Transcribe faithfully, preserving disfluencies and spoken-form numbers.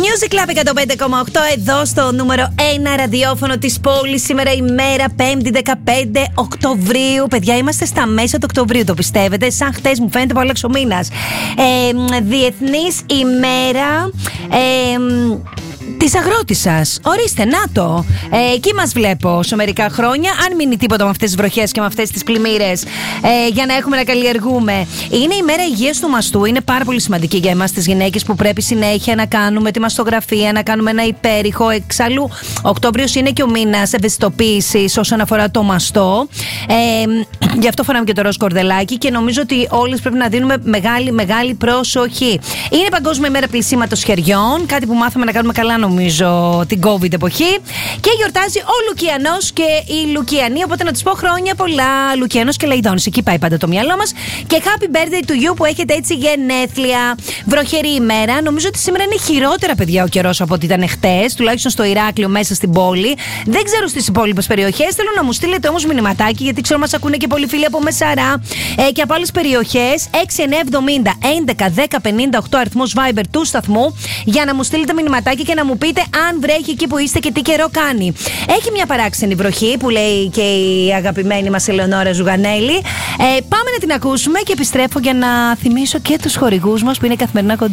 Music Club εκατόν πέντε κόμμα οκτώ εδώ στο νούμερο ένα ραδιόφωνο της πόλης. Σήμερα η μέρα πέμπτη δεκαπέντε Οκτωβρίου. Παιδιά, είμαστε στα μέσα του Οκτωβρίου, το πιστεύετε? Σαν χτες μου φαίνεται που άλλαξε ο μήνας. Ε, Διεθνής ημέρα ε, της αγρότισσας. Ορίστε, να το. Ε, εκεί μας βλέπω σε μερικά χρόνια. Αν μείνει τίποτα με αυτές τις βροχές και με αυτές τις πλημμύρες, ε, για να έχουμε να καλλιεργούμε. Είναι η μέρα υγείας του μαστού. Είναι πάρα πολύ σημαντική για εμάς τις γυναίκες που πρέπει συνέχεια να κάνουμε τη μαστογραφία, να κάνουμε ένα υπέρηχο. Εξάλλου, Οκτώβριος είναι και ο μήνας ευαισθητοποίησης όσον αφορά το μαστό. Ε, γι' αυτό φοράμε και το ροζ κορδελάκι και νομίζω ότι όλες πρέπει να δίνουμε μεγάλη, μεγάλη προσοχή. Είναι Παγκόσμια ημέρα πλυσίματος χεριών. Κάτι που μάθαμε να κάνουμε καλά, νομίζω, την COVID εποχή. Και γιορτάζει ο Λουκιανός και η Λουκιανή. Οπότε να τους πω χρόνια πολλά, Λουκιανός και Λαϊδόνης. Εκεί πάει πάντα το μυαλό μας. Και happy birthday to you που έχετε έτσι γενέθλια. Βροχερή ημέρα. Νομίζω ότι σήμερα είναι χειρότερα, παιδιά, ο καιρός από ό,τι ήταν χτες. Τουλάχιστον στο Ηράκλειο, μέσα στην πόλη. Δεν ξέρω στις υπόλοιπες περιοχές. Θέλω να μου στείλετε όμως μηνυματάκι, γιατί ξέρω μας ακούνε και πολλοί φίλοι από Μεσαρά ε, και από άλλες περιοχές. έξι εννιά εβδομήντα έντεκα δέκα πενήντα οκτώ αριθμός Viber του σταθμού για να μου στείλετε μηνυματάκι και να μου πείτε αν βρέχει εκεί που είστε και τι καιρό κάνει. Έχει μια παράξενη βροχή που λέει και η αγαπημένη μας Ελεονόρα Ζουγανέλη. Ε, πάμε να την ακούσουμε και επιστρέφω για να θυμίσω και τους χορηγούς μας που είναι καθημερινά κοντά.